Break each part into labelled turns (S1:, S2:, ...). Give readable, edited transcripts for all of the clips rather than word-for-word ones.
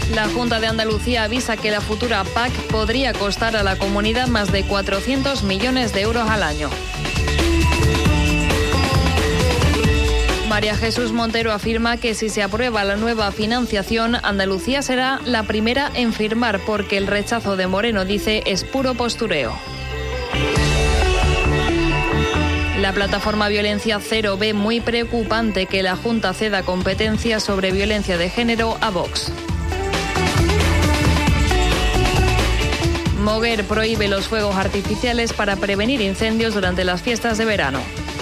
S1: La Junta de Andalucía avisa que la futura PAC podría costar a la comunidad más de 400 millones de euros al año. María Jesús Montero afirma que si se aprueba la nueva financiación, Andalucía será la primera en firmar porque el rechazo de Moreno, dice, es puro postureo. La plataforma Violencia Cero ve muy preocupante que la Junta ceda competencias sobre violencia de género a Vox. Moguer prohíbe los fuegos artificiales para prevenir incendios durante las fiestas de verano.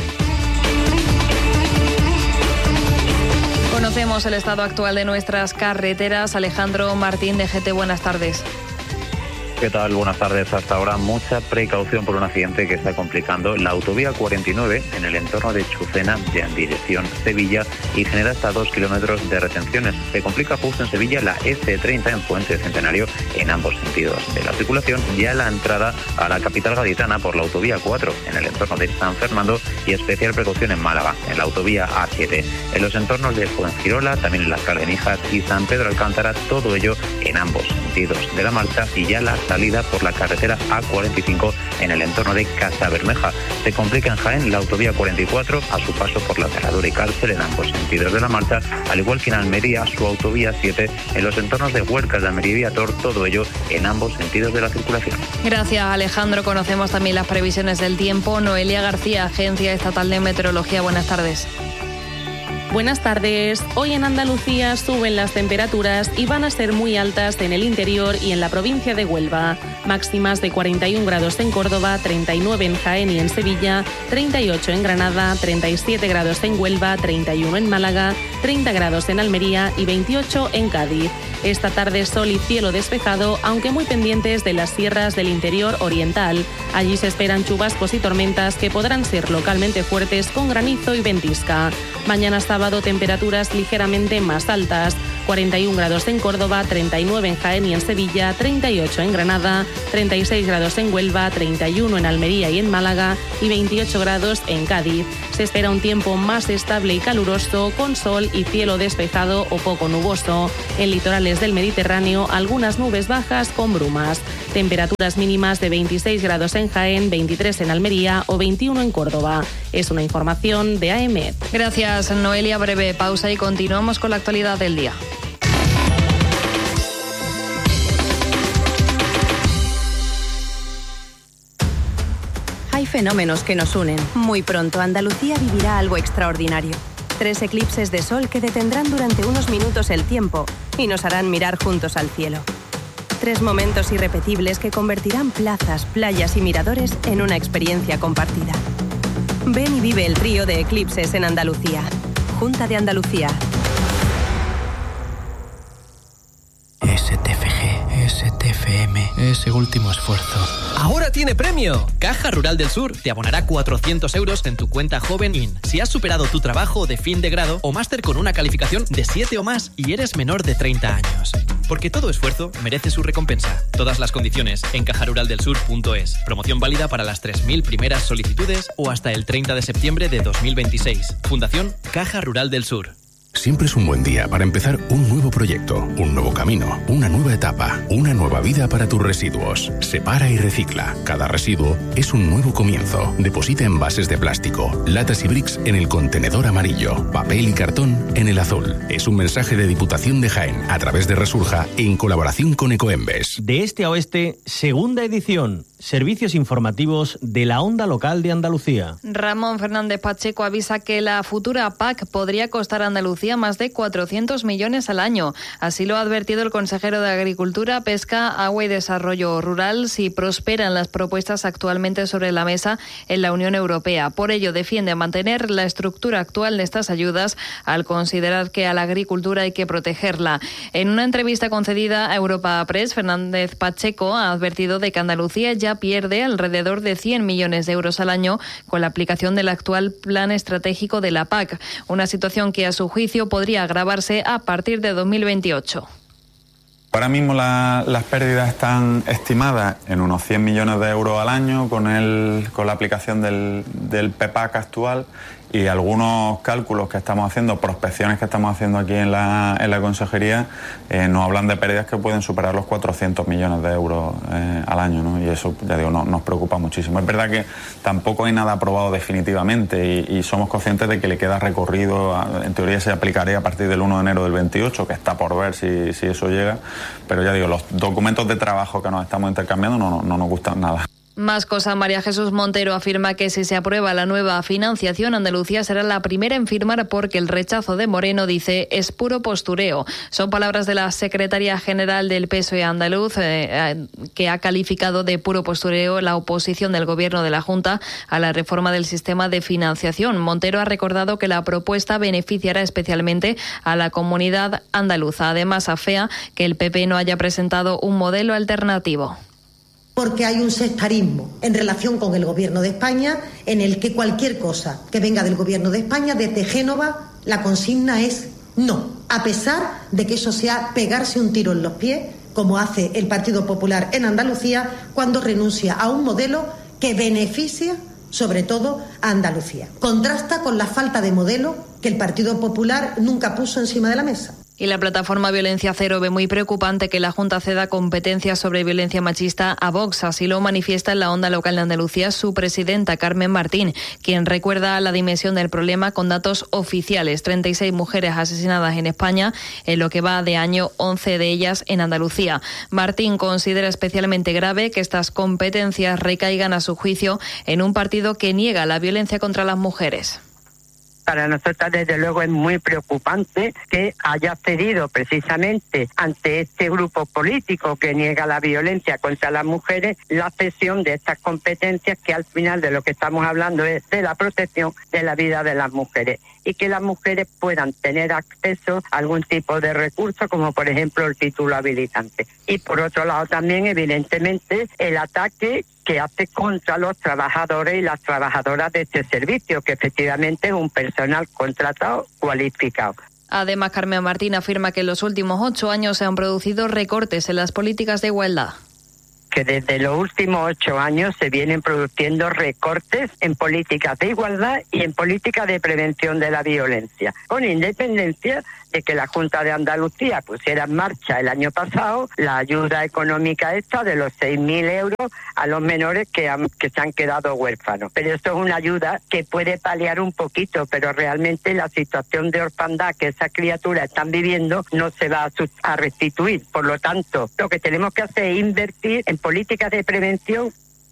S1: Conocemos el estado actual de nuestras carreteras. Alejandro Martín, de GT, buenas tardes.
S2: ¿Qué tal? Buenas tardes. Hasta ahora mucha precaución por un accidente que está complicando la autovía 49 en el entorno de Chucena, en dirección Sevilla, y genera hasta 2 kilómetros de retenciones. Se complica justo en Sevilla la S30 en Puente Centenario en ambos sentidos de la circulación, ya la entrada a la capital gaditana por la autovía 4 en el entorno de San Fernando, y especial precaución en Málaga, en la autovía A7, en los entornos de Fuengirola, también en las Cardenijas y San Pedro Alcántara, todo ello en ambos sentidos de la marcha, y ya la salida por la carretera A45 en el entorno de Casa Bermeja. Se complica en Jaén la autovía 44 a su paso por la Cerradura y Cárcel en ambos sentidos de la marcha, al igual que en Almería su autovía 7 en los entornos de Huercas de Almería y Viator, todo ello en ambos sentidos de la circulación.
S1: Gracias, Alejandro. Conocemos también las previsiones del tiempo. Noelia García, Agencia Estatal de Meteorología, buenas tardes.
S3: Buenas tardes. Hoy en Andalucía suben las temperaturas y van a ser muy altas en el interior y en la provincia de Huelva. Máximas de 41 grados en Córdoba, 39 en Jaén y en Sevilla, 38 en Granada, 37 grados en Huelva, 31 en Málaga, 30 grados en Almería y 28 en Cádiz. Esta tarde sol y cielo despejado, aunque muy pendientes de las sierras del interior oriental. Allí se esperan chubascos y tormentas que podrán ser localmente fuertes con granizo y ventisca. Mañana sábado temperaturas ligeramente más altas. 41 grados en Córdoba, 39 en Jaén y en Sevilla, 38 en Granada, 36 grados en Huelva, 31 en Almería y en Málaga y 28 grados en Cádiz. Se espera un tiempo más estable y caluroso, con sol y cielo despejado o poco nuboso. En litorales del Mediterráneo, algunas nubes bajas con brumas. Temperaturas mínimas de 26 grados en Jaén, 23 en Almería o 21 en Córdoba. Es una información de AEMET.
S1: Gracias, Noelia. Breve pausa y continuamos con la actualidad del día.
S4: Hay fenómenos que nos unen. Muy pronto Andalucía vivirá algo extraordinario. 3 eclipses de sol que detendrán durante unos minutos el tiempo y nos harán mirar juntos al cielo. 3 momentos irrepetibles que convertirán plazas, playas y miradores en una experiencia compartida. Ven y vive el trío de eclipses en Andalucía. Junta de Andalucía.
S5: STFG, STFM, ese último esfuerzo.
S6: ¡Ahora tiene premio! Caja Rural del Sur te abonará 400 euros en tu cuenta Joven IN si has superado tu trabajo de fin de grado o máster con una calificación de 7 o más y eres menor de 30 años. Porque todo esfuerzo merece su recompensa. Todas las condiciones en cajaruraldelsur.es. Promoción válida para las 3.000 primeras solicitudes o hasta el 30 de septiembre de 2026. Fundación Caja Rural del Sur.
S7: Siempre es un buen día para empezar un nuevo proyecto, un nuevo camino, una nueva etapa, una nueva vida para tus residuos. Separa y recicla. Cada residuo es un nuevo comienzo. Deposita envases de plástico, latas y bricks en el contenedor amarillo, papel y cartón en el azul. Es un mensaje de Diputación de Jaén a través de Resurja en colaboración con Ecoembes.
S8: De este a oeste, segunda edición. Servicios informativos de la onda local de Andalucía.
S1: Ramón Fernández Pacheco avisa que la futura PAC podría costar a Andalucía más de 400 millones al año. Así lo ha advertido el consejero de Agricultura, Pesca, Agua y Desarrollo Rural si prosperan las propuestas actualmente sobre la mesa en la Unión Europea. Por ello, defiende mantener la estructura actual de estas ayudas al considerar que a la agricultura hay que protegerla. En una entrevista concedida a Europa Press, Fernández Pacheco ha advertido de que Andalucía ya pierde alrededor de 100 millones de euros al año con la aplicación del actual plan estratégico de la PAC, una situación que a su juicio podría agravarse a partir de 2028.
S9: Ahora mismo las pérdidas están estimadas en unos 100 millones de euros al año con la aplicación del PPAC actual, y algunos cálculos que estamos haciendo, prospecciones que estamos haciendo aquí en la consejería, nos hablan de pérdidas que pueden superar los 400 millones de euros al año, ¿no? Y eso, ya digo, nos preocupa muchísimo. Es verdad que tampoco hay nada aprobado definitivamente y somos conscientes de que le queda recorrido, en teoría se aplicaría a partir del 1 de enero del 28, que está por ver si eso llega, pero ya digo, los documentos de trabajo que nos estamos intercambiando no nos gustan nada.
S1: Más cosas. María Jesús Montero afirma que si se aprueba la nueva financiación, Andalucía será la primera en firmar porque el rechazo de Moreno, dice, es puro postureo. Son palabras de la secretaria general del PSOE andaluz, que ha calificado de puro postureo la oposición del Gobierno de la Junta a la reforma del sistema de financiación. Montero ha recordado que la propuesta beneficiará especialmente a la comunidad andaluza. Además, afea que el PP no haya presentado un modelo alternativo.
S10: Porque hay un sectarismo en relación con el Gobierno de España, en el que cualquier cosa que venga del Gobierno de España, desde Génova, la consigna es no, a pesar de que eso sea pegarse un tiro en los pies, como hace el Partido Popular en Andalucía, cuando renuncia a un modelo que beneficia sobre todo a Andalucía. Contrasta con la falta de modelo que el Partido Popular nunca puso encima de la mesa.
S1: Y la plataforma Violencia Cero ve muy preocupante que la Junta ceda competencias sobre violencia machista a Vox. Así lo manifiesta en la Onda Local de Andalucía su presidenta, Carmen Martín, quien recuerda la dimensión del problema con datos oficiales. 36 mujeres asesinadas en España, en lo que va de año, 11 de ellas en Andalucía. Martín considera especialmente grave que estas competencias recaigan, a su juicio, en un partido que niega la violencia contra las mujeres.
S11: Para nosotros, desde luego, es muy preocupante que haya cedido precisamente ante este grupo político que niega la violencia contra las mujeres la cesión de estas competencias, que al final de lo que estamos hablando es de la protección de la vida de las mujeres, y que las mujeres puedan tener acceso a algún tipo de recurso, como por ejemplo el título habilitante. Y por otro lado también, evidentemente, el ataque que hace contra los trabajadores y las trabajadoras de este servicio, que efectivamente es un personal contratado cualificado.
S1: Además, Carmen Martín afirma que en los últimos 8 años se han producido recortes en las políticas de igualdad.
S11: Que desde los últimos 8 años se vienen produciendo recortes en políticas de igualdad y en políticas de prevención de la violencia, con independencia de que la Junta de Andalucía pusiera en marcha el año pasado la ayuda económica esta de los 6.000 euros a los menores que se han quedado huérfanos. Pero esto es una ayuda que puede paliar un poquito, pero realmente la situación de orfandad que esas criaturas están viviendo no se va a restituir. Por lo tanto, lo que tenemos que hacer es invertir en políticas de prevención.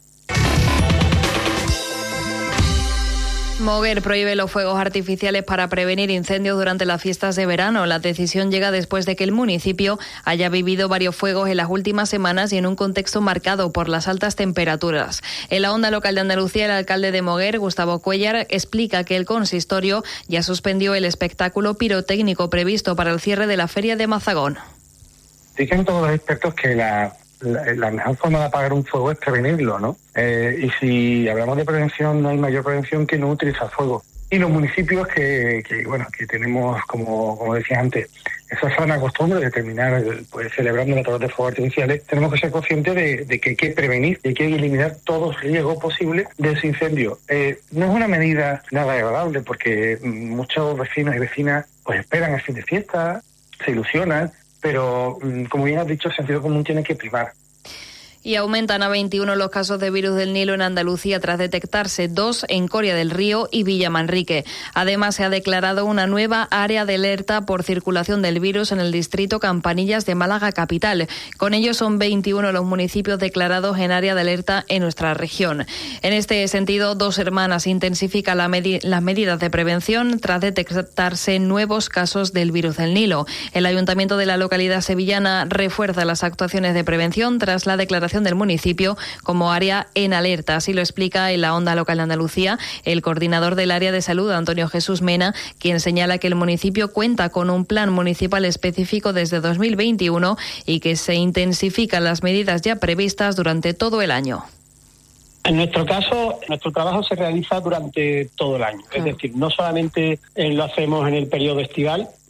S1: Moguer prohíbe los fuegos artificiales para prevenir incendios durante las fiestas de verano. La decisión llega después de que el municipio haya vivido varios fuegos en las últimas semanas y en un contexto marcado por las altas temperaturas. En la Onda Local de Andalucía, el alcalde de Moguer, Gustavo Cuéllar, explica que el consistorio ya suspendió el espectáculo pirotécnico previsto para el cierre de la Feria de Mazagón.
S12: Dicen todos los expertos que la mejor forma de apagar un fuego es prevenirlo, ¿no? Y si hablamos de prevención, no hay mayor prevención que no utilizar fuego. Y los municipios que tenemos, como decía antes, esa sana costumbre de terminar celebrando a través de fuegos artificiales, tenemos que ser conscientes de que hay que prevenir y hay que eliminar todo riesgo posible de ese incendio. No es una medida nada agradable, porque muchos vecinos y vecinas pues esperan el fin de fiesta, se ilusionan, pero, como bien has dicho, el sentido común tiene que primar.
S1: Y aumentan a 21 los casos de virus del Nilo en Andalucía tras detectarse 2 en Coria del Río y Villamanrique. Además, se ha declarado una nueva área de alerta por circulación del virus en el distrito Campanillas de Málaga capital. Con ello son 21 los municipios declarados en área de alerta en nuestra región. En este sentido, 2 Hermanas intensifican las medidas de prevención tras detectarse nuevos casos del virus del Nilo. El ayuntamiento de la localidad sevillana refuerza las actuaciones de prevención tras la declaración del municipio como área en alerta. Así lo explica en la Onda Local de Andalucía el coordinador del área de salud, Antonio Jesús Mena, quien señala que el municipio cuenta con un plan municipal específico desde 2021 y que se intensifican las medidas ya previstas durante todo el año.
S13: En nuestro caso, nuestro trabajo se realiza durante todo el año. Es decir, no solamente lo hacemos en el periodo estival,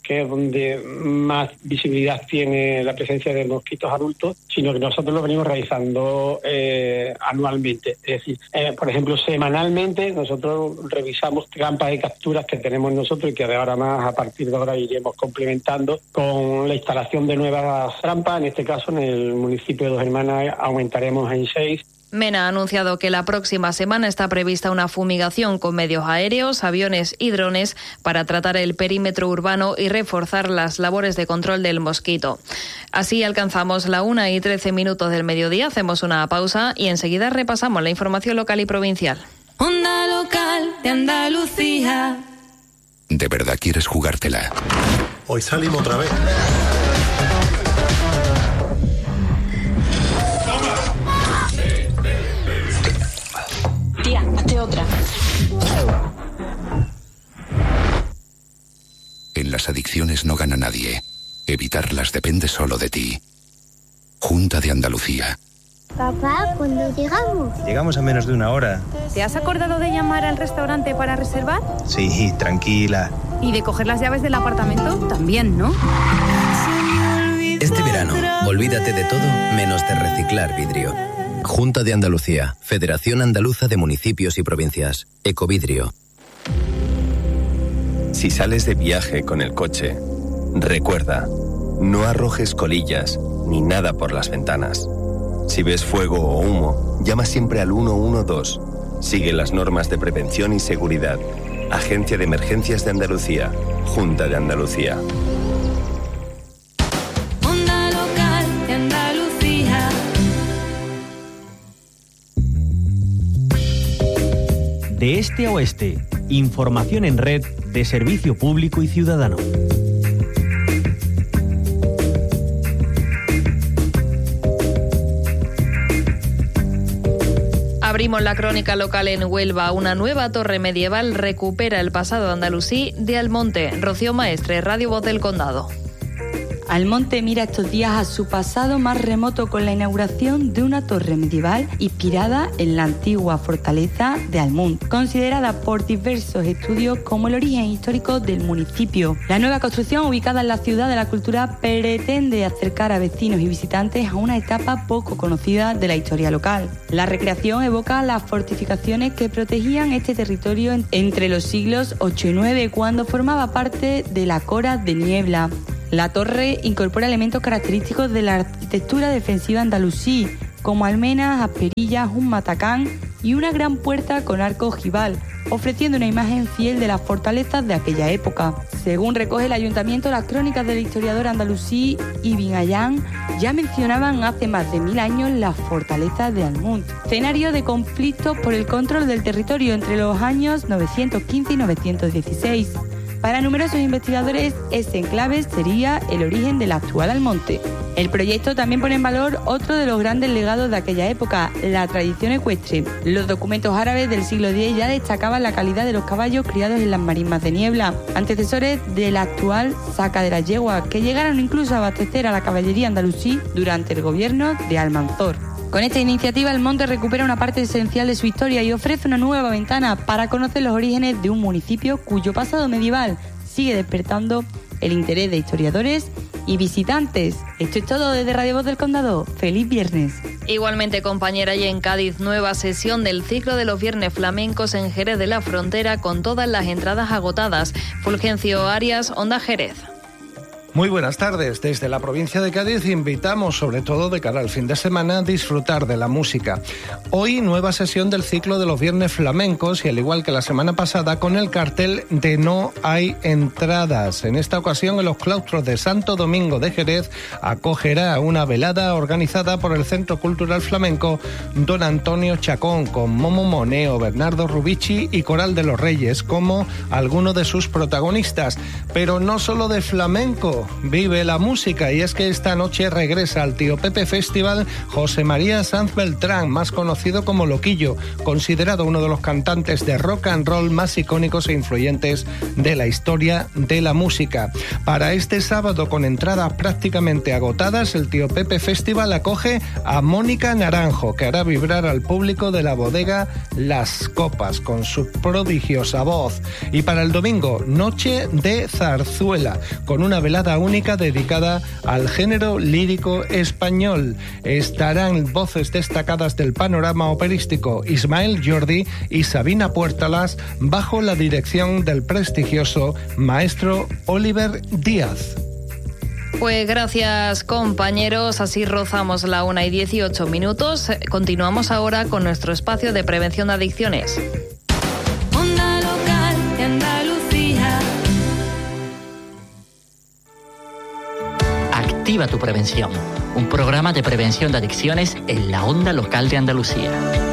S13: que es donde más visibilidad tiene la presencia de mosquitos adultos, sino que nosotros lo venimos realizando anualmente. Es decir, por ejemplo, semanalmente nosotros revisamos trampas de capturas que tenemos nosotros y que de ahora más, a partir de ahora, iremos complementando con la instalación de nuevas trampas. En este caso, en el municipio de Dos Hermanas aumentaremos en 6.
S1: Mena ha anunciado que la próxima semana está prevista una fumigación con medios aéreos, aviones y drones para tratar el perímetro urbano y reforzar las labores de control del mosquito. Así alcanzamos la 1:13 del mediodía, hacemos una pausa y enseguida repasamos la información local y provincial.
S14: Onda Local de Andalucía.
S7: ¿De verdad quieres jugártela?
S15: Hoy salimos otra vez.
S14: Tía, hazte otra.
S7: En las adicciones no gana nadie. Evitarlas depende solo de ti. Junta de Andalucía.
S16: Papá, ¿cuándo llegamos?
S17: Llegamos a menos de una hora.
S18: ¿Te has acordado de llamar al restaurante para reservar?
S17: Sí, tranquila.
S18: ¿Y de coger las llaves del apartamento? También, ¿no?
S19: Este verano, olvídate de todo menos de reciclar vidrio. Junta de Andalucía, Federación Andaluza de Municipios y Provincias, Ecovidrio.
S20: Si sales de viaje con el coche, recuerda, no arrojes colillas ni nada por las ventanas. Si ves fuego o humo, llama siempre al 112. Sigue las normas de prevención y seguridad. Agencia de Emergencias de Andalucía, Junta de Andalucía.
S14: Onda Local de Andalucía.
S8: De este a oeste, información en red de servicio público y ciudadano.
S1: Abrimos la crónica local en Huelva. Una nueva torre medieval recupera el pasado andalusí de Almonte. Rocío Maestre, Radio Voz del Condado.
S21: Almonte mira estos días a su pasado más remoto con la inauguración de una torre medieval inspirada en la antigua fortaleza de Almunt, considerada por diversos estudios como el origen histórico del municipio. La nueva construcción, ubicada en la ciudad de la cultura, pretende acercar a vecinos y visitantes a una etapa poco conocida de la historia local. La recreación evoca las fortificaciones que protegían este territorio entre los siglos 8 y 9, cuando formaba parte de la Cora de Niebla. La torre incorpora elementos característicos de la arquitectura defensiva andalusí, como almenas, asperillas, un matacán y una gran puerta con arco ojival, ofreciendo una imagen fiel de las fortalezas de aquella época. Según recoge el ayuntamiento, las crónicas del historiador andalusí Ibn Ayán ya mencionaban hace más de 1000 años las fortalezas de Almunt, escenario de conflictos por el control del territorio entre los años 915 y 916. Para numerosos investigadores, ese enclave sería el origen del actual Almonte. El proyecto también pone en valor otro de los grandes legados de aquella época, la tradición ecuestre. Los documentos árabes del siglo X ya destacaban la calidad de los caballos criados en las marismas de Niebla, antecesores de la actual saca de las yeguas, que llegaron incluso a abastecer a la caballería andalusí durante el gobierno de Almanzor. Con esta iniciativa, Almonte recupera una parte esencial de su historia y ofrece una nueva ventana para conocer los orígenes de un municipio cuyo pasado medieval sigue despertando el interés de historiadores y visitantes. Esto es todo desde Radio Voz del Condado. ¡Feliz viernes!
S1: Igualmente, compañera, y en Cádiz, nueva sesión del ciclo de los viernes flamencos en Jerez de la Frontera con todas las entradas agotadas. Fulgencio Arias, Onda Jerez.
S22: Muy buenas tardes. Desde la provincia de Cádiz invitamos, sobre todo de cara al fin de semana, a disfrutar de la música. Hoy, nueva sesión del ciclo de los viernes flamencos y, al igual que la semana pasada, con el cartel de No hay entradas. En esta ocasión, en los claustros de Santo Domingo de Jerez, acogerá una velada organizada por el Centro Cultural Flamenco Don Antonio Chacón, con Momo Moneo, Bernardo Rubici y Coral de los Reyes como algunos de sus protagonistas. Pero no solo de flamenco. sábado vive la música, y es que esta noche regresa al Tío Pepe Festival José María Sanz Beltrán, más conocido como Loquillo, considerado uno de los cantantes de rock and roll más icónicos e influyentes de la historia de la música. Para este sábado, con entradas prácticamente agotadas, el Tío Pepe Festival acoge a Mónica Naranjo, que hará vibrar al público de la bodega Las Copas con su prodigiosa voz. Y para el domingo, noche de zarzuela, con una velada única dedicada al género lírico español. Estarán voces destacadas del panorama operístico Ismael Jordi y Sabina Puertalas, bajo la dirección del prestigioso maestro Oliver Díaz.
S1: Pues gracias, compañeros. Así rozamos la 1:18. Continuamos ahora con nuestro espacio de prevención de adicciones.
S14: Onda local de Andalucía.
S2: Activa tu prevención, un programa de prevención de adicciones en la Onda Local de Andalucía.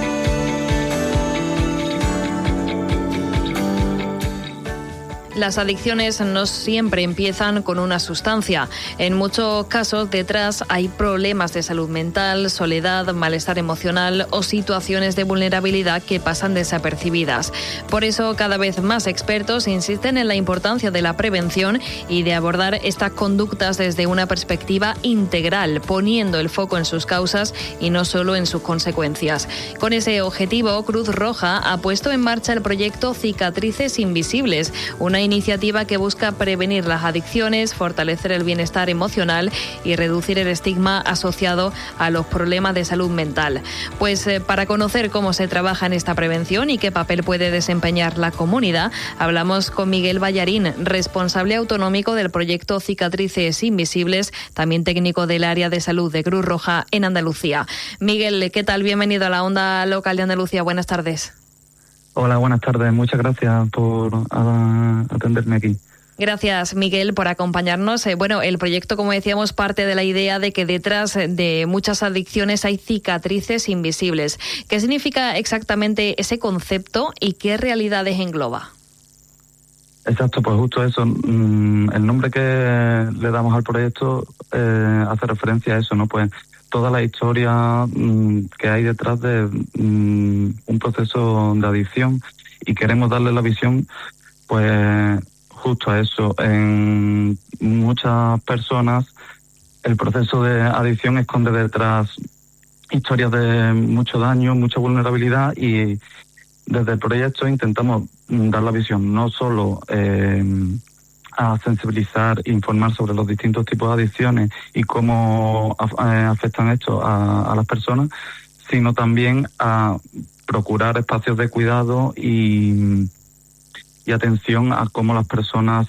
S1: Las adicciones no siempre empiezan con una sustancia. En muchos casos detrás hay problemas de salud mental, soledad, malestar emocional o situaciones de vulnerabilidad que pasan desapercibidas. Por eso, cada vez más expertos insisten en la importancia de la prevención y de abordar estas conductas desde una perspectiva integral, poniendo el foco en sus causas y no solo en sus consecuencias. Con ese objetivo, Cruz Roja ha puesto en marcha el proyecto Cicatrices Invisibles, una iniciativa que busca prevenir las adicciones, fortalecer el bienestar emocional y reducir el estigma asociado a los problemas de salud mental. Pues para conocer cómo se trabaja en esta prevención y qué papel puede desempeñar la comunidad, hablamos con Miguel Ballarín, responsable autonómico del proyecto Cicatrices Invisibles, también técnico del área de salud de Cruz Roja en Andalucía. Miguel, ¿qué tal? Bienvenido a la Onda Local de Andalucía. Buenas tardes.
S3: Hola, buenas tardes. Muchas gracias por atenderme aquí.
S1: Gracias, Miguel, por acompañarnos. Bueno, el proyecto, como decíamos, parte de la idea de que detrás de muchas adicciones hay cicatrices invisibles. ¿Qué significa exactamente ese concepto y qué realidades engloba?
S3: Exacto, pues justo eso. El nombre que le damos al proyecto hace referencia a eso, ¿no? Pues toda la historia que hay detrás de un proceso de adicción, y queremos darle la visión pues justo a eso. En muchas personas el proceso de adicción esconde detrás historias de mucho daño, mucha vulnerabilidad, y desde el proyecto intentamos dar la visión no solo a sensibilizar, informar sobre los distintos tipos de adicciones y cómo afectan esto a las personas, sino también a procurar espacios de cuidado y atención a cómo las personas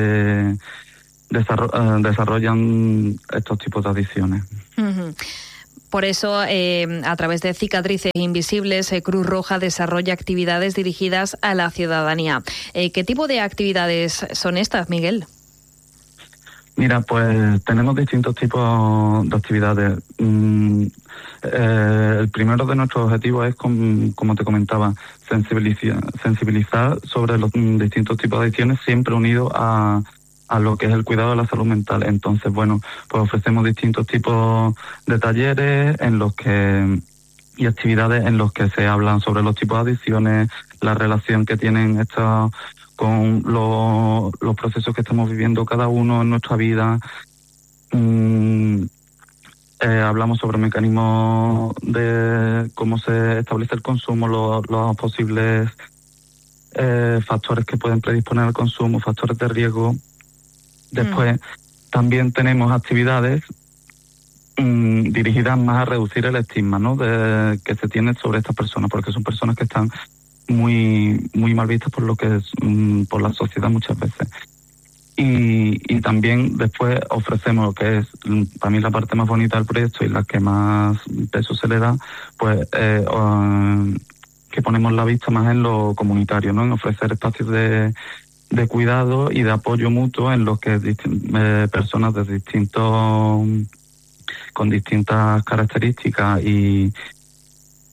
S3: desarrollan estos tipos de adicciones.
S1: Uh-huh. Por eso, a través de Cicatrices Invisibles, Cruz Roja desarrolla actividades dirigidas a la ciudadanía. ¿Qué tipo de actividades son estas, Miguel?
S3: Mira, pues tenemos distintos tipos de actividades. El primero de nuestros objetivos es, como te comentaba, sensibilizar sobre los distintos tipos de adicciones, siempre unido a lo que es el cuidado de la salud mental. Entonces, bueno, pues ofrecemos distintos tipos de talleres y actividades en los que se hablan sobre los tipos de adicciones, la relación que tienen estas con los procesos que estamos viviendo cada uno en nuestra vida. Hablamos sobre mecanismos de cómo se establece el consumo, los posibles factores que pueden predisponer al consumo, factores de riesgo. Después también tenemos actividades dirigidas más a reducir el estigma, ¿no?, que se tiene sobre estas personas, porque son personas que están muy muy mal vistas por lo que es por la sociedad muchas veces. Y también después ofrecemos lo que es para mí la parte más bonita del proyecto y la que más peso se le da, pues que ponemos la vista más en lo comunitario, ¿no?, en ofrecer espacios de cuidado y de apoyo mutuo en los que personas con distintas características y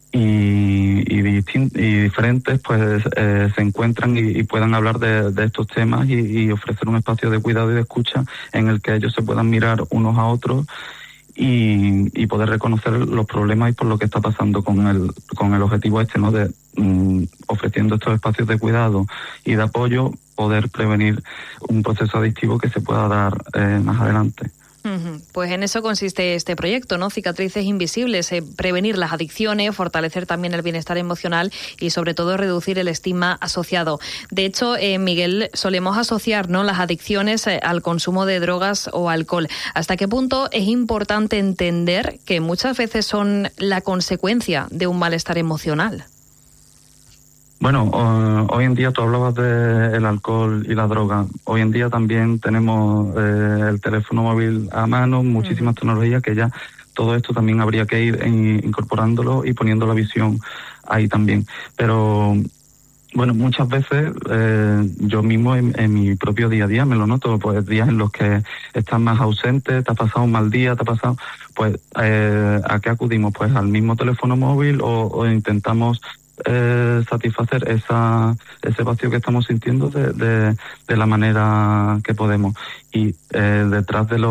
S3: y diferentes pues se encuentran y puedan hablar de estos temas y ofrecer un espacio de cuidado y de escucha en el que ellos se puedan mirar unos a otros y poder reconocer los problemas y por lo que está pasando con el objetivo ¿no? De ofreciendo estos espacios de cuidado y de apoyo, poder prevenir un proceso adictivo que se pueda dar más adelante.
S1: Pues en eso consiste este proyecto, ¿no? Cicatrices Invisibles, prevenir las adicciones, fortalecer también el bienestar emocional y sobre todo reducir el estigma asociado. De hecho, Miguel, solemos asociar, ¿no?, las adicciones al consumo de drogas o alcohol. ¿Hasta qué punto es importante entender que muchas veces son la consecuencia de un malestar emocional?
S3: Bueno, hoy en día tú hablabas del alcohol y la droga. Hoy en día también tenemos el teléfono móvil a mano, muchísimas tecnologías que ya todo esto también habría que ir incorporándolo y poniendo la visión ahí también. Pero bueno, muchas veces yo mismo en mi propio día a día me lo noto, pues días en los que estás más ausente, te ha pasado un mal día, pues ¿a qué acudimos? Pues al mismo teléfono móvil o intentamos satisfacer ese vacío que estamos sintiendo de la manera que podemos. Y detrás de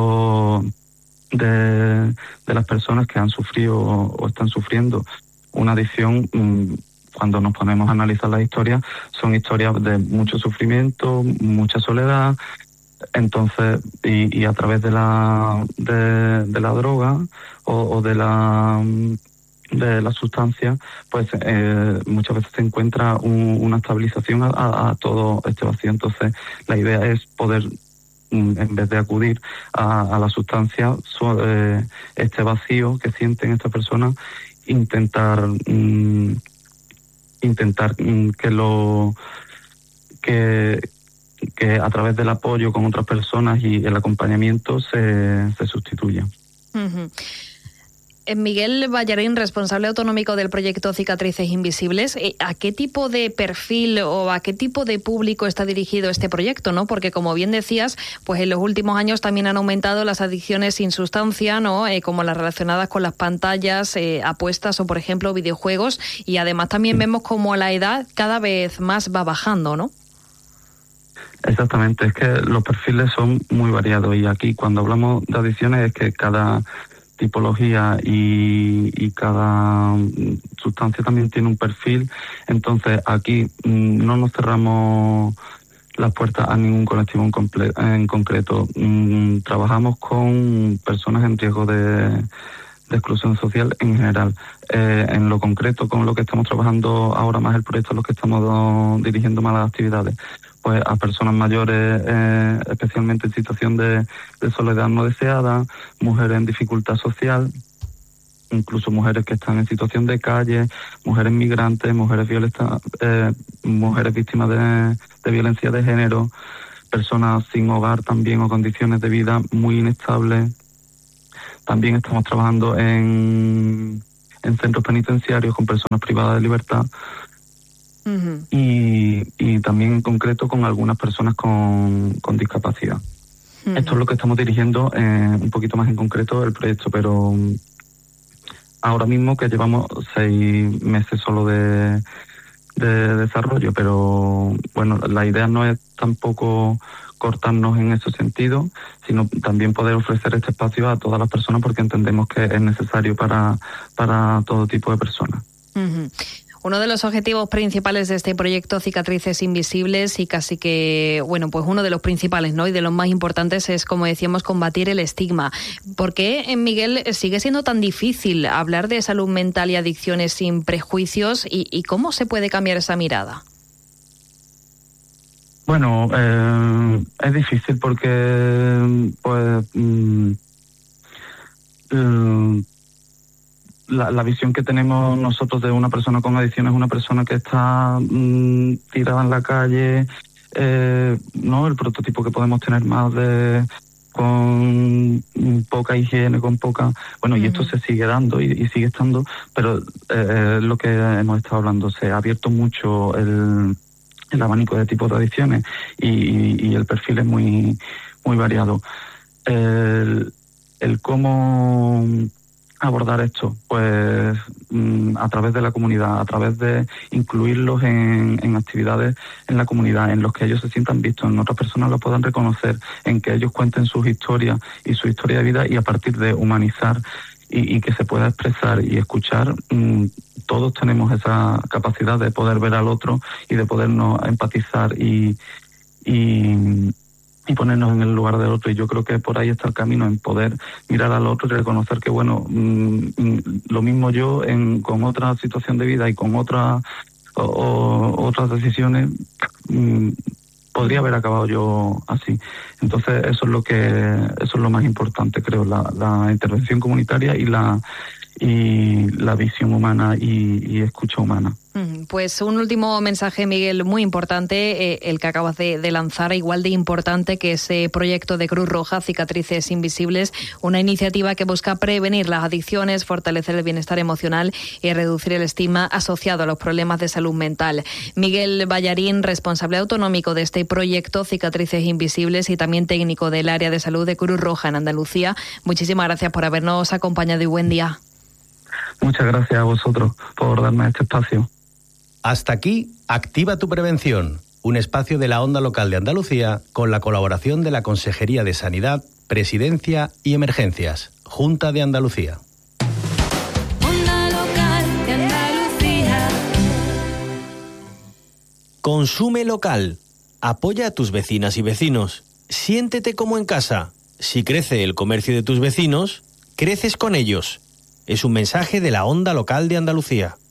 S3: las personas que han sufrido o están sufriendo una adicción, cuando nos ponemos a analizar las historias, son historias de mucho sufrimiento, mucha soledad. Entonces, y a través de la droga o de la sustancia, pues muchas veces se encuentra una estabilización a todo este vacío. Entonces la idea es poder, en vez de acudir a la sustancia, este vacío que sienten estas personas, intentar que a través del apoyo con otras personas y el acompañamiento se sustituya.
S1: Miguel Ballarín, responsable autonómico del proyecto Cicatrices Invisibles, ¿a qué tipo de perfil o a qué tipo de público está dirigido este proyecto, ¿no? Porque, como bien decías, pues en los últimos años también han aumentado las adicciones sin sustancia, ¿no? Como las relacionadas con las pantallas, apuestas o, por ejemplo, videojuegos, y además también vemos como la edad cada vez más va bajando, ¿no?
S3: Exactamente, es que los perfiles son muy variados y aquí cuando hablamos de adicciones es que cada tipología y cada sustancia también tiene un perfil. Entonces aquí no nos cerramos las puertas a ningún colectivo en concreto. Trabajamos con personas en riesgo de exclusión social en general. En lo concreto, con lo que estamos trabajando ahora más el proyecto, lo que estamos dirigiendo más las actividades, pues a personas mayores, especialmente en situación de soledad no deseada, mujeres en dificultad social, incluso mujeres que están en situación de calle, mujeres migrantes, mujeres víctimas de violencia de género, personas sin hogar también o condiciones de vida muy inestables. También estamos trabajando en centros penitenciarios con personas privadas de libertad. Y también en concreto con algunas personas con discapacidad. Esto es lo que estamos dirigiendo un poquito más en concreto el proyecto, pero ahora mismo que llevamos 6 meses solo de desarrollo, pero bueno, la idea no es tampoco cortarnos en ese sentido, sino también poder ofrecer este espacio a todas las personas porque entendemos que es necesario para todo tipo de personas.
S1: Uno de los objetivos principales de este proyecto Cicatrices Invisibles y casi que, bueno, pues uno de los principales, ¿no?, y de los más importantes es, como decíamos, combatir el estigma. ¿Por qué, Miguel, sigue siendo tan difícil hablar de salud mental y adicciones sin prejuicios y cómo se puede cambiar esa mirada?
S3: Bueno, es difícil porque, pues, la visión que tenemos nosotros de una persona con adicción es una persona que está tirada en la calle, ¿no? El prototipo que podemos tener más con poca higiene, con poca... Bueno, y esto se sigue dando y sigue estando, pero es lo que hemos estado hablando. Se ha abierto mucho el abanico de tipos de adicciones y el perfil es muy, muy variado. El cómo abordar esto? Pues a través de la comunidad, a través de incluirlos en actividades en la comunidad, en los que ellos se sientan vistos, en otras personas lo puedan reconocer, en que ellos cuenten sus historias y su historia de vida, y a partir de humanizar y que se pueda expresar y escuchar, todos tenemos esa capacidad de poder ver al otro y de podernos empatizar y ponernos en el lugar del otro. Y yo creo que por ahí está el camino, en poder mirar al otro y reconocer que, bueno, lo mismo yo con otra situación de vida y con otras decisiones, podría haber acabado yo así. Entonces eso es lo más importante, creo, la intervención comunitaria y la visión humana y escucha humana.
S1: Pues un último mensaje, Miguel, muy importante, el que acabas de lanzar, igual de importante que ese proyecto de Cruz Roja, Cicatrices Invisibles, una iniciativa que busca prevenir las adicciones, fortalecer el bienestar emocional y reducir el estigma asociado a los problemas de salud mental. Miguel Ballarín, responsable autonómico de este proyecto Cicatrices Invisibles y también técnico del área de salud de Cruz Roja en Andalucía, muchísimas gracias por habernos acompañado y buen día.
S3: Muchas gracias a vosotros por darme este espacio.
S8: Hasta aquí, Activa tu Prevención, un espacio de la Onda Local de Andalucía con la colaboración de la Consejería de Sanidad, Presidencia y Emergencias, Junta de Andalucía.
S14: Onda Local de Andalucía.
S8: Consume local. Apoya a tus vecinas y vecinos. Siéntete como en casa. Si crece el comercio de tus vecinos, creces con ellos. Es un mensaje de la Onda Local de Andalucía.